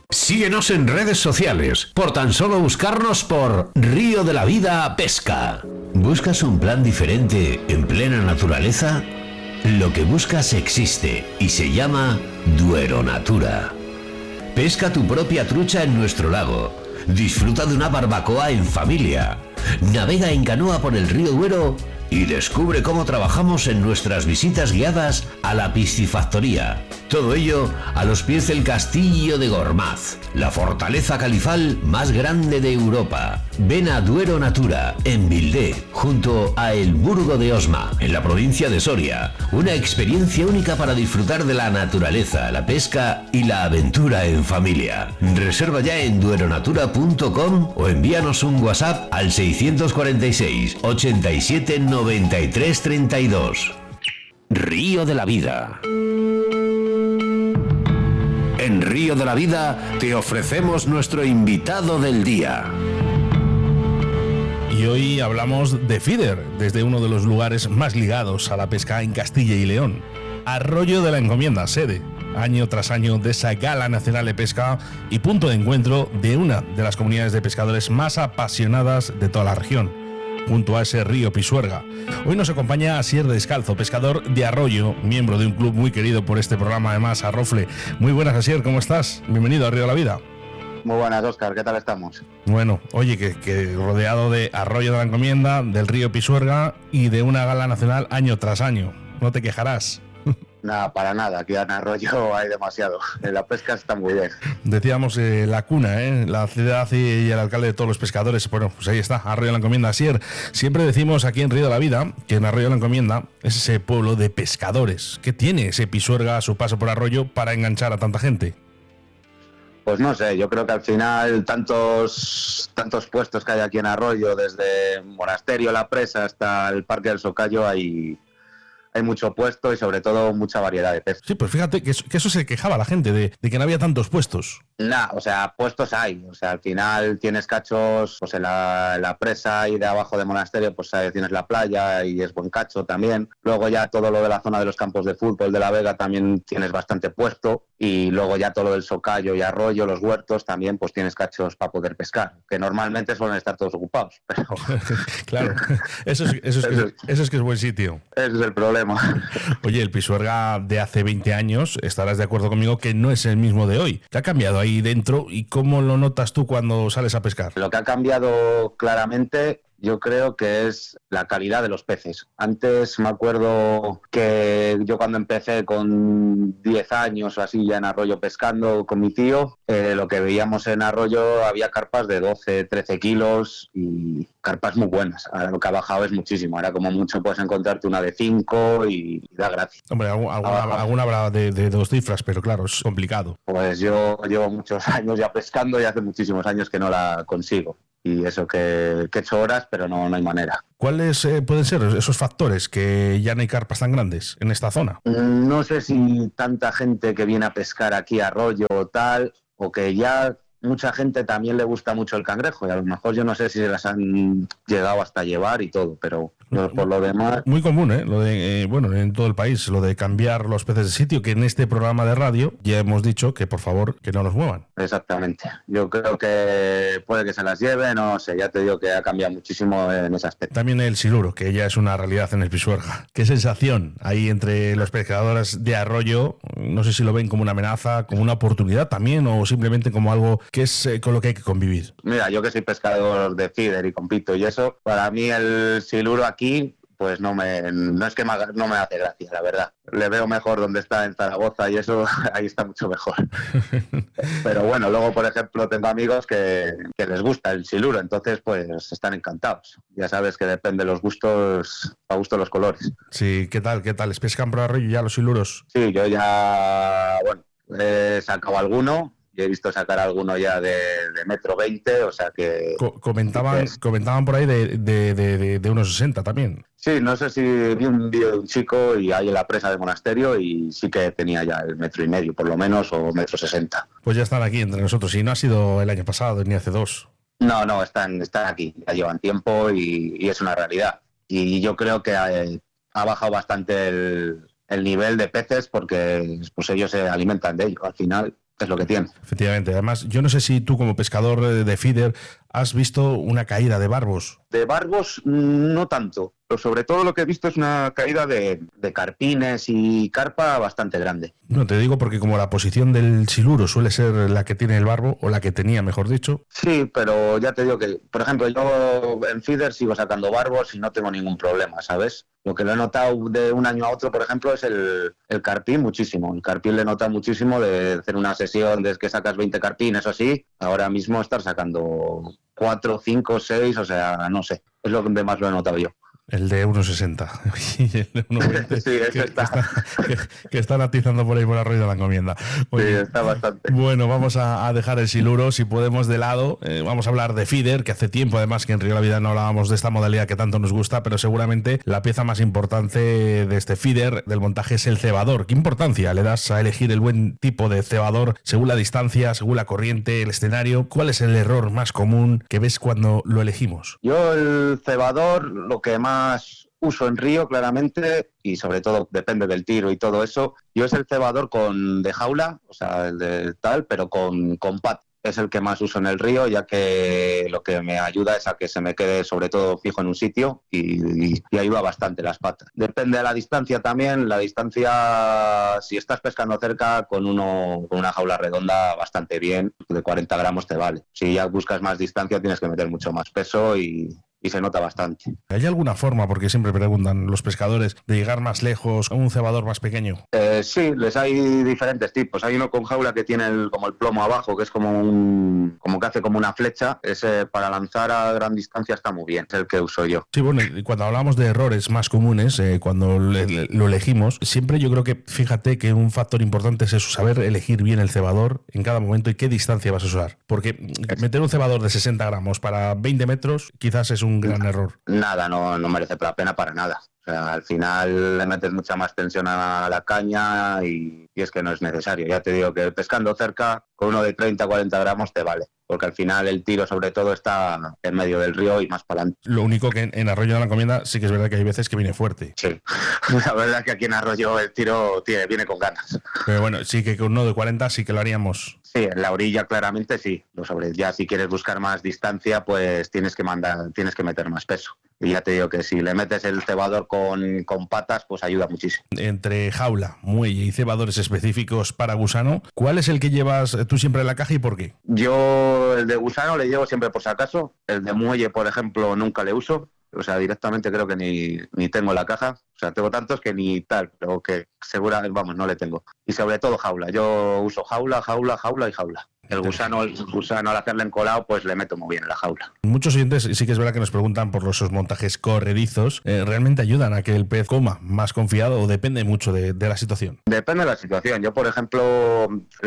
Síguenos en redes sociales, por tan solo buscarnos por Río de la Vida Pesca. ¿Buscas un plan diferente en plena naturaleza? Lo que buscas existe y se llama Duero Natura. Pesca tu propia trucha en nuestro lago. Disfruta de una barbacoa en familia. Navega en canoa por el río Duero y descubre cómo trabajamos en nuestras visitas guiadas a la piscifactoría. Todo ello a los pies del Castillo de Gormaz, la fortaleza califal más grande de Europa. Ven a Duero Natura, en Vildé, junto a El Burgo de Osma, en la provincia de Soria. Una experiencia única para disfrutar de la naturaleza, la pesca y la aventura en familia. Reserva ya en dueronatura.com o envíanos un WhatsApp al 646 87 93 32. Río de la Vida. En Río de la Vida te ofrecemos nuestro invitado del día. Y hoy hablamos de feeder, desde uno de los lugares más ligados a la pesca en Castilla y León. Arroyo de la Encomienda, sede, año tras año, de esa Gala Nacional de Pesca y punto de encuentro de una de las comunidades de pescadores más apasionadas de toda la región, junto a ese río Pisuerga. Hoy nos acompaña Asier Descalzo, pescador de Arroyo, miembro de un club muy querido por este programa, además, Arrofle. Muy buenas, Asier, ¿cómo estás? Bienvenido a Río de la Vida. Muy buenas, Óscar, ¿qué tal estamos? Bueno, oye, que rodeado de Arroyo de la Encomienda, del río Pisuerga y de una gala nacional año tras año. No te quejarás. Nada, para nada, aquí en Arroyo hay demasiado. La pesca está muy bien. Decíamos la cuna, la ciudad y el alcalde de todos los pescadores. Bueno, pues ahí está, Arroyo de la Encomienda. Asier, siempre decimos aquí en Río de la Vida que en Arroyo de la Encomienda es ese pueblo de pescadores. ¿Qué tiene ese Pisuerga a su paso por Arroyo para enganchar a tanta gente? Pues no sé, yo creo que al final tantos puestos que hay aquí en Arroyo, desde Monasterio, La Presa hasta el Parque del Socayo, hay mucho puesto y sobre todo mucha variedad de peces. Sí, pues fíjate que eso se quejaba la gente, de que no había tantos puestos. O sea, puestos hay. O sea, al final tienes cachos, pues en la presa y de abajo de Monasterio, pues tienes la playa y es buen cacho también. Luego ya todo lo de la zona de los campos de fútbol de La Vega también tienes bastante puesto. Y luego ya todo lo del Socayo y Arroyo, los huertos, también pues tienes cachos para poder pescar, que normalmente suelen estar todos ocupados. Pero... Claro, eso es que es buen sitio. Ese es el problema. Oye, el Pisuerga de hace 20 años, estarás de acuerdo conmigo que no es el mismo de hoy. ¿Qué ha cambiado ahí dentro y cómo lo notas tú cuando sales a pescar? Lo que ha cambiado claramente, yo creo que es la calidad de los peces. Antes me acuerdo que yo cuando empecé con 10 años o así ya en Arroyo pescando con mi tío, lo que veíamos en Arroyo había carpas de 12, 13 kilos y carpas muy buenas. Ahora lo que ha bajado es muchísimo. Ahora como mucho puedes encontrarte una de 5 y da gracia. Hombre, alguna habrá de 2 cifras, pero claro, es complicado. Pues yo llevo muchos años ya pescando y hace muchísimos años que no la consigo. Y eso que he hecho horas, pero no hay manera. ¿Cuáles pueden ser esos factores que ya no hay carpas tan grandes en esta zona? No sé si tanta gente que viene a pescar aquí a Arroyo o tal, o que ya mucha gente también le gusta mucho el cangrejo, y a lo mejor yo no sé si las han llegado hasta llevar y todo, pero por lo demás... Muy común, lo de, bueno, en todo el país, lo de cambiar los peces de sitio, que en este programa de radio ya hemos dicho que por favor que no los muevan. Exactamente. Yo creo que puede que se las lleven, no sé, ya te digo que ha cambiado muchísimo en ese aspecto. También el siluro, que ya es una realidad en el Pisuerga. ¿Qué sensación hay entre los pescadores de Arroyo? No sé si lo ven como una amenaza, como una oportunidad también, o simplemente como algo que es con lo que hay que convivir. Mira, yo que soy pescador de feeder y compito y eso, para mí el siluro aquí, pues no es que no me hace gracia, la verdad. Le veo mejor donde está en Zaragoza y eso, ahí está mucho mejor. Pero bueno, luego, por ejemplo, tengo amigos que les gusta el siluro, entonces pues están encantados. Ya sabes que depende de los gustos, a gusto los colores. Sí, ¿qué tal? ¿Les pescan por Arroyo ya los siluros? Sí, yo ya, bueno, he sacado alguno. He visto sacar alguno ya de 1,20 m, o sea que... Comentaban por ahí de 1,60 m también. Sí, no sé si vi un vídeo de un chico y ahí en la presa de Monasterio y sí que tenía ya el 1,5 m por lo menos, o 1,60 m. Pues ya están aquí entre nosotros, y no ha sido el año pasado ni hace 2. No, están aquí, ya llevan tiempo y es una realidad. Y yo creo que ha bajado bastante el nivel de peces porque pues ellos se alimentan de ello al final. es lo que tiene. Efectivamente. Además, yo no sé si tú como pescador de feeder has visto una caída de barbos. De barbos no tanto, pero sobre todo lo que he visto es una caída de carpines y carpa bastante grande. No, te digo porque como la posición del siluro suele ser la que tiene el barbo, o la que tenía, mejor dicho. Sí, pero ya te digo que, por ejemplo, yo en feeder sigo sacando barbos y no tengo ningún problema, ¿sabes? Lo que lo he notado de un año a otro, por ejemplo, es el carpín muchísimo. El carpín le nota muchísimo de hacer una sesión desde que sacas 20 carpines o así, ahora mismo estar sacando 4, 5, 6, o sea, no sé. Es lo que más lo he notado yo. El de 1,60 y el de 1,20 sí, eso está. Que están atizando por ahí por Arroyo de la Encomienda. Oye, sí, está bastante. Bueno, vamos a dejar el siluro, si podemos, de lado. Vamos a hablar de feeder, que hace tiempo además que en Río de la Vida no hablábamos de esta modalidad que tanto nos gusta, pero seguramente la pieza más importante de este feeder del montaje es el cebador. ¿Qué importancia le das a elegir el buen tipo de cebador según la distancia, según la corriente, el escenario? ¿Cuál es el error más común que ves cuando lo elegimos? Yo el cebador, lo que más uso en río claramente, y sobre todo depende del tiro y todo eso, yo es el cebador de jaula, o sea, el de tal, pero con pat. Es el que más uso en el río, ya que lo que me ayuda es a que se me quede sobre todo fijo en un sitio y ayuda bastante las patas. Depende de la distancia también. La distancia, si estás pescando cerca, con una jaula redonda bastante bien, de 40 gramos te vale. Si ya buscas más distancia tienes que meter mucho más peso y se nota bastante. ¿Hay alguna forma, porque siempre preguntan los pescadores, de llegar más lejos a un cebador más pequeño? Sí, les hay diferentes tipos. Hay uno con jaula que tiene como el plomo abajo, que es como que hace como una flecha. Ese para lanzar a gran distancia está muy bien, es el que uso yo. Sí, bueno, y cuando hablamos de errores más comunes, cuando lo elegimos, siempre yo creo que, fíjate que un factor importante es eso, saber elegir bien el cebador en cada momento y qué distancia vas a usar. Porque meter un cebador de 60 gramos para 20 metros quizás es un gran error. Nada, no merece la pena para nada. O sea, al final le metes mucha más tensión a la caña y es que no es necesario. Ya te digo que pescando cerca, con uno de 30-40 gramos te vale. Porque al final el tiro sobre todo está en medio del río y más para adelante. Lo único que en Arroyo de la Encomienda sí que es verdad que hay veces que viene fuerte. Sí, la verdad es que aquí en Arroyo el tiro viene con ganas. Pero bueno, sí que con uno de 40 sí que lo haríamos. Sí, en la orilla claramente sí. Ya si quieres buscar más distancia, pues tienes que meter más peso. Y ya te digo que si le metes el cebador con patas, pues ayuda muchísimo. Entre jaula, muelle y cebadores específicos para gusano, ¿cuál es el que llevas tú siempre en la caja y por qué? Yo el de gusano le llevo siempre por si acaso. El de muelle, por ejemplo, nunca le uso. O sea, directamente creo que ni tengo la caja. O sea, tengo tantos que ni tal, pero que seguramente, vamos, no le tengo. Y sobre todo jaula. Yo uso jaula y jaula. El gusano al hacerle encolado, pues le meto muy bien en la jaula. Muchos oyentes sí que es verdad que nos preguntan por esos montajes corredizos. ¿Realmente ayudan a que el pez coma más confiado o depende mucho de la situación? Depende de la situación. Yo, por ejemplo,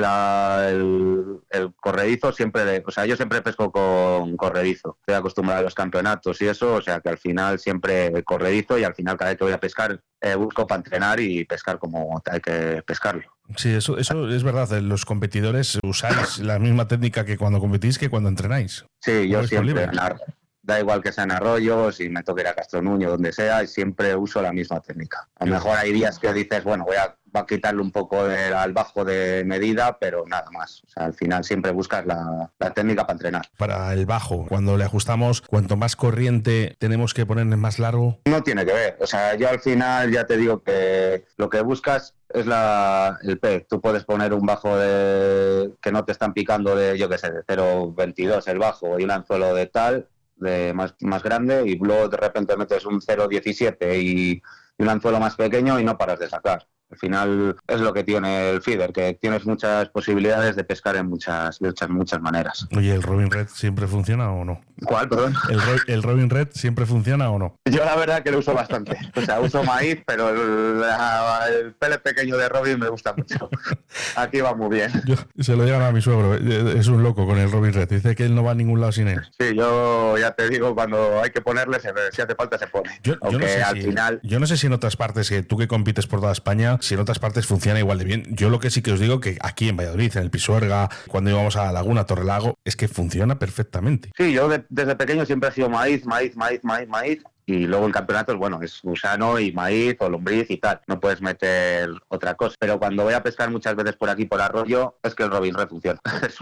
el corredizo yo siempre pesco con corredizo. Estoy acostumbrado a los campeonatos y eso, o sea que al final siempre corredizo y al final cada vez que voy a pescar busco para entrenar y pescar como hay que pescarlo. Sí, eso es verdad. Los competidores usáis la misma técnica que cuando competís que cuando entrenáis. Sí, yo siempre. Da igual que sea en Arroyo, si me toque ir a Castro Nuño, donde sea, y siempre uso la misma técnica. A lo mejor hay días que dices, bueno, va a quitarle un poco al bajo de medida, pero nada más. O sea, al final siempre buscas la técnica para entrenar. Para el bajo, cuando le ajustamos, cuanto más corriente tenemos que ponerle más largo. No tiene que ver. O sea, yo al final ya te digo que lo que buscas es el pez. Tú puedes poner un bajo que no te están picando de 0,22 el bajo y un anzuelo de tal, de más grande, y luego de repente metes un 0,17 y un anzuelo más pequeño y no paras de sacar. Al final es lo que tiene el feeder, que tienes muchas posibilidades de pescar en muchas maneras. Oye, ¿el Robin Red siempre funciona o no? ¿Cuál, perdón? ¿El Robin Red siempre funciona o no? Yo la verdad que lo uso bastante. O sea, uso maíz, pero el pele pequeño de Robin me gusta mucho. Aquí va muy bien. Se lo digan a mi suegro, es un loco con el Robin Red. Dice que él no va a ningún lado sin él. Sí, yo ya te digo, cuando hay que ponerle, si hace falta se pone. Yo no sé si en otras partes, que tú que compites por toda España, si en otras partes funciona igual de bien. Yo lo que sí que os digo, que aquí en Valladolid, en el Pisuerga, cuando íbamos a la Laguna, Torrelago, es que funciona perfectamente. Sí, yo desde pequeño siempre he sido maíz, Y luego en campeonatos, bueno, es gusano y maíz o lombriz y tal. No puedes meter otra cosa. Pero cuando voy a pescar muchas veces por aquí, por arroyo, es que el Robin Red funciona. Es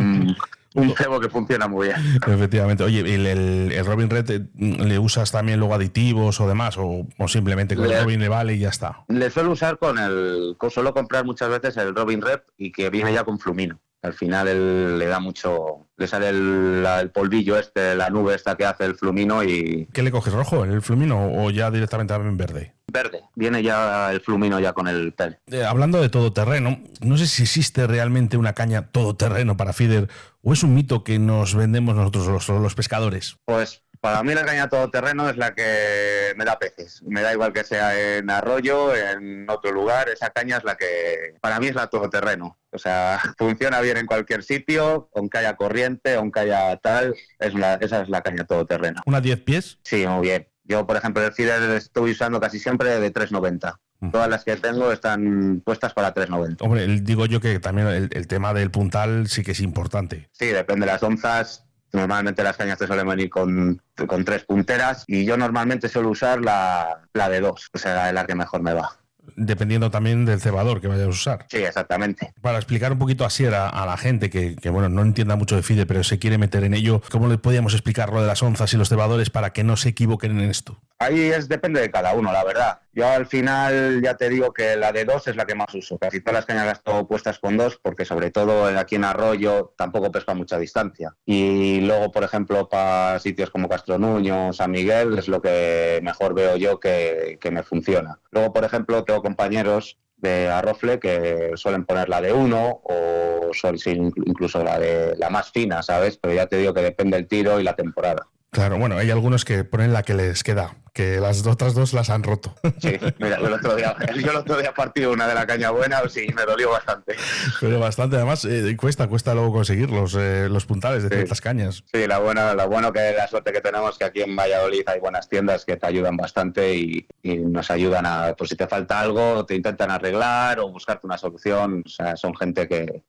un cebo que funciona muy bien. Efectivamente. Oye, ¿el Robin Red le usas también luego aditivos o demás? ¿O simplemente con el Robin le vale y ya está? Le suelo usar suelo comprar muchas veces el Robin Red y que viene ya con flumino. Al final le da mucho, le sale el polvillo la nube esta que hace el flumino y... ¿Qué le coges, rojo, el flumino o ya directamente también verde? Verde, viene ya el flumino ya con el pen. Hablando de todoterreno, no sé si existe realmente una caña todoterreno para feeder o es un mito que nos vendemos nosotros los pescadores. Pues para mí la caña todoterreno es la que me da peces. Me da igual que sea en arroyo, en otro lugar, esa caña es la que para mí es la todoterreno. O sea, funciona bien en cualquier sitio, aunque haya corriente, aunque haya tal, esa es la caña todoterreno. ¿Una 10 pies? Sí, muy bien. Yo, por ejemplo, el feeder estoy usando casi siempre de 3,90. Todas las que tengo están puestas para 3,90. Hombre, digo yo que también el tema del puntal sí que es importante. Sí, depende de las onzas. Normalmente las cañas te suelen venir con 3 punteras y yo normalmente suelo usar la de 2, o sea, la que mejor me va. Dependiendo también del cebador que vayas a usar. Sí, exactamente. Para explicar un poquito así a la gente que bueno, no entienda mucho de feeder, pero se quiere meter en ello, ¿cómo le podíamos explicar lo de las onzas y los cebadores para que no se equivoquen en esto? Ahí depende de cada uno, la verdad. Yo al final ya te digo que la de 2 es la que más uso. Casi todas las cañas las tengo puestas con 2 porque sobre todo aquí en arroyo tampoco pesco a mucha distancia. Y luego, por ejemplo, para sitios como Castronuño, San Miguel, es lo que mejor veo yo que me funciona. Luego, por ejemplo, tengo compañeros de arrofle que suelen poner la de 1 o incluso la más fina, ¿sabes? Pero ya te digo que depende del tiro y la temporada. Claro, bueno, hay algunos que ponen la que les queda, que las otras 2 las han roto. Sí, mira, yo el otro día partí una de la caña buena, sí, me dolió bastante. Pero bastante, además, cuesta luego conseguir los puntales de ciertas cañas. Sí, la suerte que tenemos que aquí en Valladolid hay buenas tiendas que te ayudan bastante y nos ayudan pues si te falta algo, te intentan arreglar o buscarte una solución. O sea, son gente que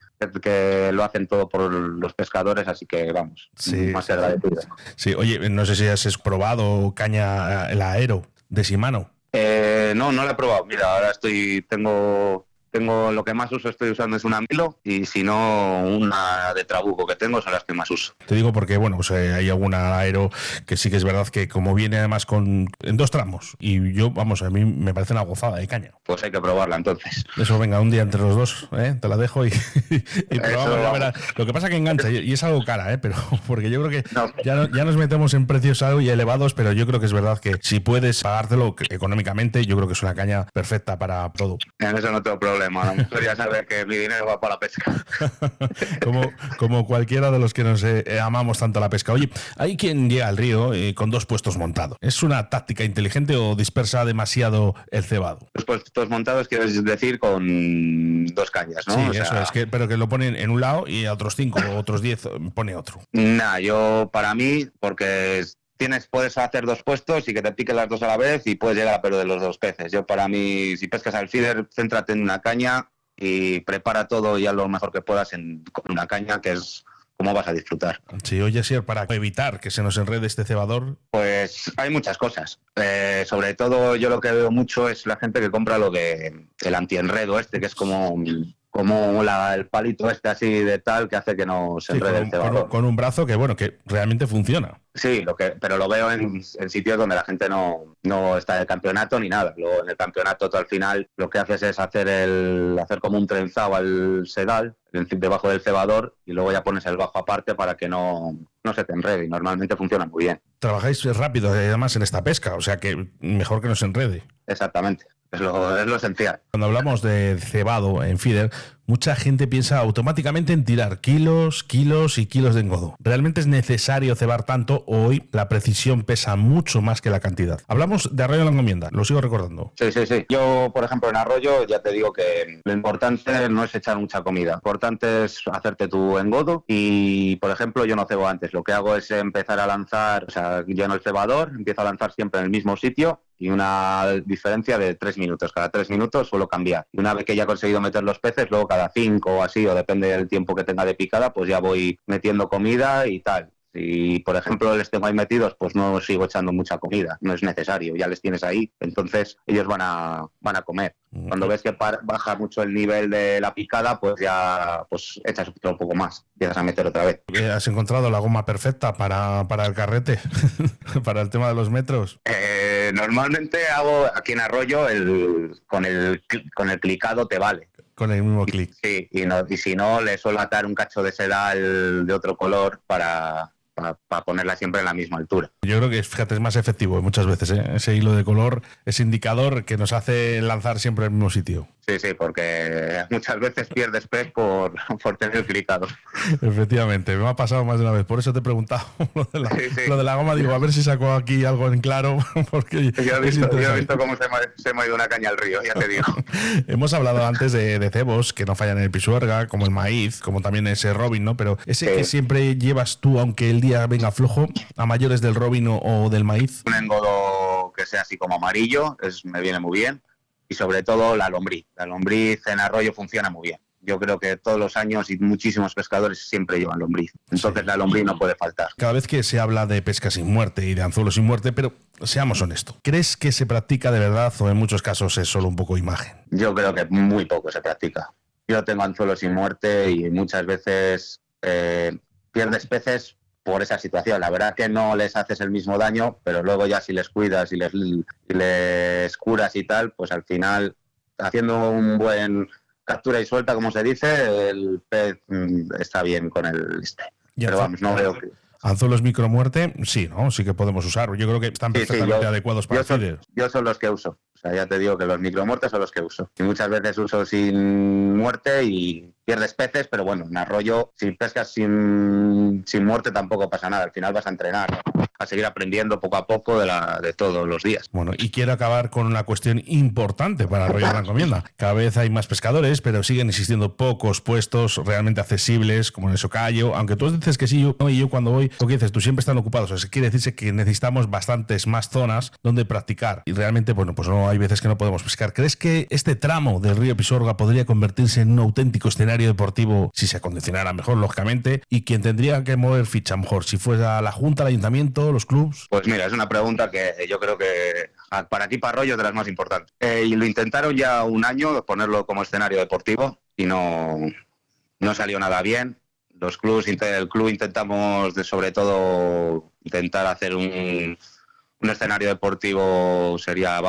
lo hacen todo por los pescadores, así que vamos, sí, más agradecido. Sí, oye, no sé si has probado caña, el Aero de Shimano. No la he probado. Mira, ahora tengo lo que más uso, estoy usando es una Milo y si no una de Trabuco que tengo son las que más uso. Te digo porque, bueno, pues hay alguna Aero que sí que es verdad que como viene además en 2 tramos y yo, vamos, a mí me parece una gozada de caña. Pues hay que probarla entonces. Eso, venga, un día entre los dos, te la dejo y probamos, ya verás. Lo que pasa que engancha y es algo cara, pero porque yo creo que ya nos metemos en precios algo y elevados, pero yo creo que es verdad que si puedes pagártelo económicamente, yo creo que es una caña perfecta para todo. En eso no tengo problema. A lo mejor ya saber que mi dinero va para la pesca. como cualquiera de los que nos amamos tanto la pesca. Oye, hay quien llega al río con 2 puestos montados. ¿Es una táctica inteligente o dispersa demasiado el cebado? Los puestos montados quieres decir con 2 cañas, ¿no? Sí, eso es, pero que lo ponen en un lado y a otros 5 o otros 10 pone otro. Yo para mí, porque... puedes hacer 2 puestos y que te piquen las 2 a la vez y puedes llegar a perder los 2 peces. Yo para mí, si pescas al feeder, céntrate en una caña y prepara todo ya lo mejor que puedas con una caña, que es como vas a disfrutar. Sí, oye, Sier, para evitar que se nos enrede este cebador. Pues hay muchas cosas. Sobre todo yo lo que veo mucho es la gente que compra lo de el antienredo que es como el palito así de tal que hace que no se enrede el cebador. Con un brazo que realmente funciona. Sí, pero lo veo en sitios donde la gente no está en el campeonato ni nada. Luego en el campeonato tú al final lo que haces es hacer como un trenzado al sedal debajo del cebador y luego ya pones el bajo aparte para que no se te enrede y normalmente funciona muy bien. Trabajáis rápido además en esta pesca, o sea que mejor que no se enrede. Exactamente. Es lo esencial. Cuando hablamos de cebado en feeder, mucha gente piensa automáticamente en tirar kilos y kilos de engodo. ¿Realmente es necesario cebar tanto? Hoy la precisión pesa mucho más que la cantidad. Hablamos de arroyo de la encomienda, lo sigo recordando. Sí. Yo, por ejemplo, en arroyo ya te digo que lo importante no es echar mucha comida. Lo importante es hacerte tu engodo y, por ejemplo, yo no cebo antes. Lo que hago es empezar a lanzar, o sea, lleno el cebador, empiezo a lanzar siempre en el mismo sitio y una diferencia de 3 minutos. Cada 3 minutos suelo cambiar. Y una vez que ya he conseguido meter los peces, luego cada 5 o así, o depende del tiempo que tenga de picada, pues ya voy metiendo comida y tal. Si, por ejemplo, les tengo ahí metidos, pues no sigo echando mucha comida, no es necesario, ya les tienes ahí, entonces ellos van a comer. Cuando ves que baja mucho el nivel de la picada, pues ya pues echas un poco más, empiezas a meter otra vez. ¿Has encontrado la goma perfecta para el carrete? Para el tema de los metros. Normalmente hago aquí en Arroyo con el clicado te vale. Con el mismo clic. Sí, y si no, le suelo atar un cacho de sedal de otro color para ponerla siempre en la misma altura. Yo creo que, fíjate, es más efectivo muchas veces, ¿eh? Ese hilo de color, ese indicador que nos hace lanzar siempre al mismo sitio. Sí, porque muchas veces pierdes pez por tener clicado. Efectivamente, me ha pasado más de una vez, por eso te he preguntado lo de la goma, digo, a ver si saco aquí algo en claro, porque yo he visto cómo se me ha ido una caña al río, ya te digo. Hemos hablado antes de cebos que no fallan en el pisuerga, como el maíz, como también ese robin, ¿no? Pero ese que siempre llevas tú, aunque el día venga flojo, a mayores del robin o del maíz. Un engodo que sea así como amarillo, me viene muy bien. Y sobre todo la lombriz. La lombriz en Arroyo funciona muy bien. Yo creo que todos los años y muchísimos pescadores siempre llevan lombriz. Entonces la lombriz no puede faltar. Cada vez que se habla de pesca sin muerte y de anzuelos sin muerte, pero seamos honestos, ¿crees que se practica de verdad o en muchos casos es solo un poco imagen? Yo creo que muy poco se practica. Yo tengo anzuelos sin muerte y muchas veces pierdes peces por esa situación. La verdad que no les haces el mismo daño, pero luego ya si les cuidas y les curas y tal, pues al final, haciendo un buen captura y suelta, como se dice, el pez está bien con el Pero vamos, no veo que... Anzuelos micromuerte, sí, ¿no? Sí que podemos usar. Yo creo que están perfectamente adecuados para feeder. Yo son los que uso. O sea, ya te digo que los micromuertes son los que uso. Y muchas veces uso sin muerte y pierdes peces, pero bueno, en Arroyo, si pescas sin muerte tampoco pasa nada. Al final vas a entrenar, a seguir aprendiendo poco a poco de todos los días. Bueno, y quiero acabar con una cuestión importante para Arroyo de la Encomienda. Cada vez hay más pescadores, pero siguen existiendo pocos puestos realmente accesibles, como en el Socayo. Aunque tú dices que sí, yo cuando voy, lo que dices, tú siempre están ocupados. O sea, quiere decirse que necesitamos bastantes más zonas donde practicar. Y realmente, bueno, pues no hay veces que no podemos pescar. ¿Crees que este tramo del río Pisuerga podría convertirse en un auténtico escenario deportivo si se acondicionara mejor, lógicamente? ¿Y quién tendría que mover ficha mejor? ¿Si fuera la Junta, el Ayuntamiento, los clubs? Pues mira, es una pregunta que yo creo que para aquí, para Arroyo, es de las más importantes. Y lo intentaron ya un año, ponerlo como escenario deportivo, y no salió nada bien. Los clubs, el club intentamos sobre todo intentar hacer un escenario deportivo, sería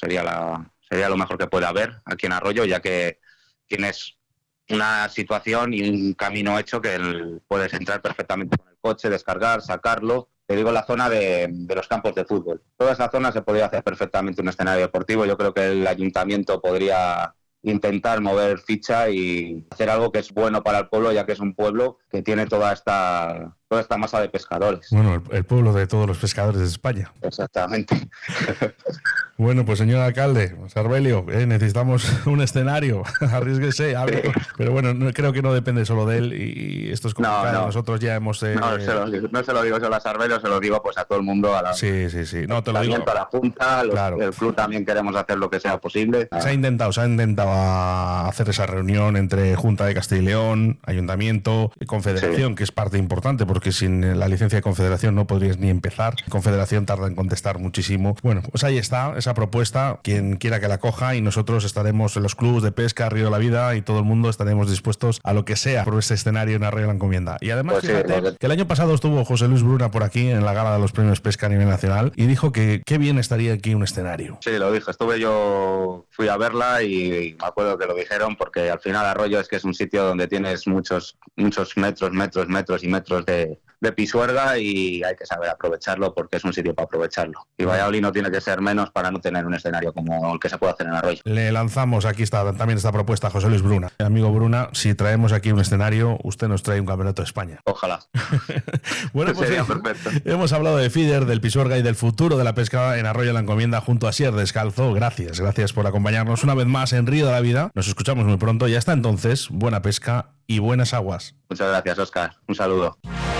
lo mejor que puede haber aquí en Arroyo, ya que tienes una situación y un camino hecho que puedes entrar perfectamente con el coche, descargar, sacarlo. Te digo, la zona de los campos de fútbol. Toda esa zona se podría hacer perfectamente un escenario deportivo. Yo creo que el ayuntamiento podría intentar mover ficha y hacer algo que es bueno para el pueblo, ya que es un pueblo que tiene toda esta masa de pescadores. Bueno, el pueblo de todos los pescadores de España. Exactamente. Bueno, pues señor alcalde, Sarbelio, necesitamos un escenario, arriesguese, pero bueno, creo que no depende solo de él y esto es complicado. No. Nosotros ya hemos... No se lo digo solo a Sarbelio, se lo digo pues a todo el mundo. Sí, no, te lo digo. A la Junta, claro. El club también queremos hacer lo que sea posible. Se ha intentado hacer esa reunión entre Junta de Castilla y León, Ayuntamiento y Confederación, que es parte importante, porque sin la licencia de Confederación no podrías ni empezar. Confederación tarda en contestar muchísimo. Bueno, pues ahí está, esa propuesta, quien quiera que la coja, y nosotros estaremos en los clubes de pesca, Río de la Vida, y todo el mundo estaremos dispuestos a lo que sea por ese escenario en Arroyo de la Encomienda. Y además, pues fíjate que el año pasado estuvo José Luis Bruna por aquí en la gala de los premios pesca a nivel nacional y dijo que qué bien estaría aquí un escenario. Sí, lo dijo. Fui a verla y me acuerdo que lo dijeron, porque al final Arroyo es que es un sitio donde tienes muchos metros y metros de pisuerga, y hay que saber aprovecharlo, porque es un sitio para aprovecharlo. Y Valladolid no tiene que ser menos para no tener un escenario como el que se puede hacer en Arroyo. Le lanzamos aquí también esta propuesta a José Luis Bruna. Amigo Bruna, si traemos aquí un escenario, usted nos trae un campeonato de España. Ojalá. Bueno, pues sería perfecto. Hemos hablado de feeder, del pisuerga y del futuro de la pesca en Arroyo de la Encomienda junto a Sier Descalzo. Gracias por acompañarnos una vez más en Río de la Vida. Nos escuchamos muy pronto y hasta entonces, buena pesca y buenas aguas. Muchas gracias, Óscar. Un saludo.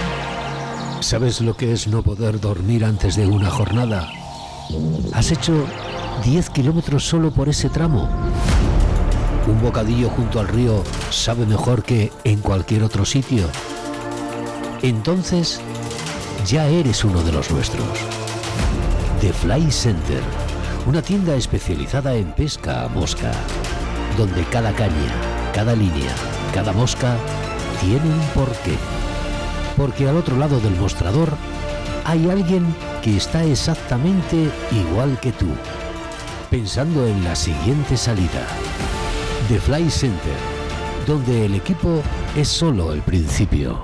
¿Sabes lo que es no poder dormir antes de una jornada? ¿Has hecho 10 kilómetros solo por ese tramo? ¿Un bocadillo junto al río sabe mejor que en cualquier otro sitio? Entonces, ya eres uno de los nuestros. The Fly Center, una tienda especializada en pesca a mosca, donde cada caña, cada línea, cada mosca tiene un porqué. Porque al otro lado del mostrador hay alguien que está exactamente igual que tú, pensando en la siguiente salida. The Fly Center, donde el equipo es solo el principio.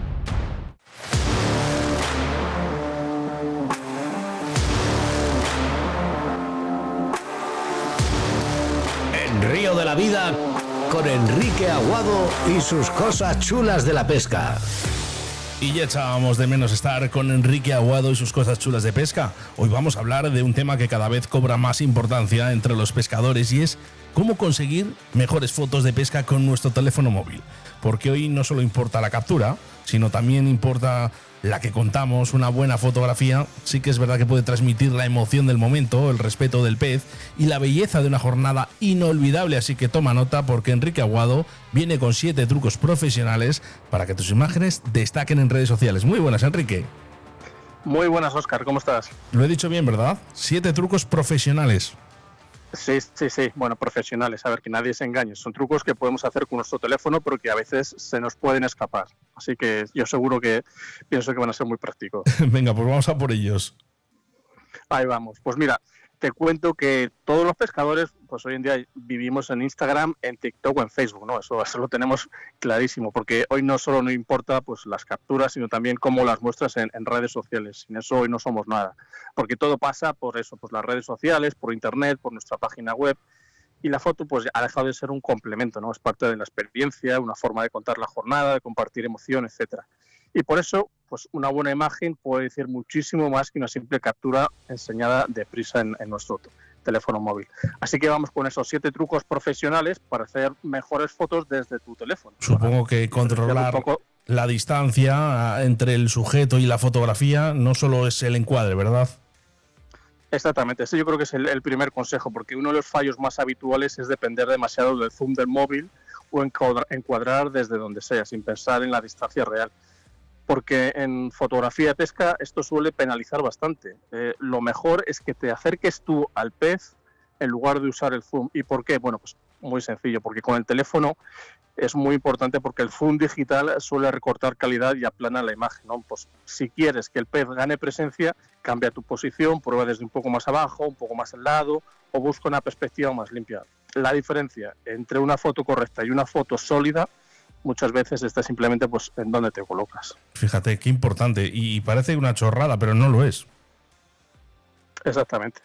En Río de la Vida, con Enrique Aguado y sus cosas chulas de la pesca. Y ya echábamos de menos estar con Enrique Aguado y sus cosas chulas de pesca. Hoy vamos a hablar de un tema que cada vez cobra más importancia entre los pescadores y es cómo conseguir mejores fotos de pesca con nuestro teléfono móvil. Porque hoy no solo importa la captura, sino también importa la que contamos. Una buena fotografía sí que es verdad que puede transmitir la emoción del momento, el respeto del pez y la belleza de una jornada inolvidable. Así que toma nota, porque Enrique Aguado viene con 7 trucos profesionales para que tus imágenes destaquen en redes sociales. Muy buenas, Enrique. Muy buenas, Óscar, ¿cómo estás? Lo he dicho bien, ¿verdad? 7 trucos profesionales. Sí. Bueno, profesionales, a ver, que nadie se engañe. Son trucos que podemos hacer con nuestro teléfono, pero que a veces se nos pueden escapar. Así que yo seguro que pienso que van a ser muy prácticos. Venga, pues vamos a por ellos. Ahí vamos. Pues mira, te cuento que todos los pescadores, pues hoy en día vivimos en Instagram, en TikTok o en Facebook, ¿no? Eso lo tenemos clarísimo, porque hoy no solo no importa pues las capturas, sino también cómo las muestras en redes sociales. Sin eso hoy no somos nada, porque todo pasa por eso, pues las redes sociales, por internet, por nuestra página web, y la foto pues ha dejado de ser un complemento, ¿no? Es parte de la experiencia, una forma de contar la jornada, de compartir emoción, etcétera. Y por eso, pues una buena imagen puede decir muchísimo más que una simple captura enseñada deprisa en nuestro teléfono móvil. Así que vamos con esos 7 trucos profesionales para hacer mejores fotos desde tu teléfono. Supongo que controlar la distancia entre el sujeto y la fotografía no solo es el encuadre, ¿verdad? Exactamente, ese yo creo que es el primer consejo, porque uno de los fallos más habituales es depender demasiado del zoom del móvil o encuadrar desde donde sea, sin pensar en la distancia real. Porque en fotografía de pesca esto suele penalizar bastante. Lo mejor es que te acerques tú al pez en lugar de usar el zoom. ¿Y por qué? Bueno, pues muy sencillo, porque con el teléfono es muy importante, porque el zoom digital suele recortar calidad y aplana la imagen, ¿no? Pues si quieres que el pez gane presencia, cambia tu posición, prueba desde un poco más abajo, un poco más al lado o busca una perspectiva más limpia. La diferencia entre una foto correcta y una foto sólida muchas veces está simplemente pues en dónde te colocas. Fíjate, qué importante. Y parece una chorrada, pero no lo es. Exactamente.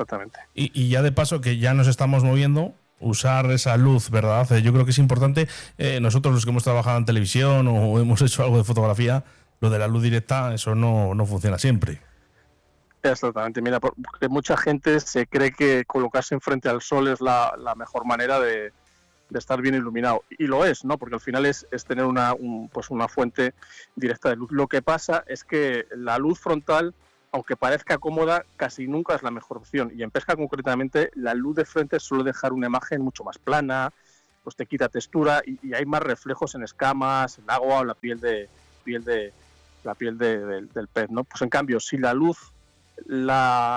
Y ya de paso que ya nos estamos moviendo, usar esa luz, ¿verdad? Yo creo que es importante. Nosotros los que hemos trabajado en televisión o hemos hecho algo de fotografía, lo de la luz directa, eso no funciona siempre. Exactamente. Mira, porque mucha gente se cree que colocarse enfrente al sol es la mejor manera de estar bien iluminado. Y lo es, ¿no? Porque al final es tener una fuente directa de luz. Lo que pasa es que la luz frontal, aunque parezca cómoda, casi nunca es la mejor opción. Y en pesca concretamente, la luz de frente suele dejar una imagen mucho más plana, pues te quita textura y hay más reflejos en escamas, en agua o la piel del pez, ¿no? Pues en cambio, si la luz la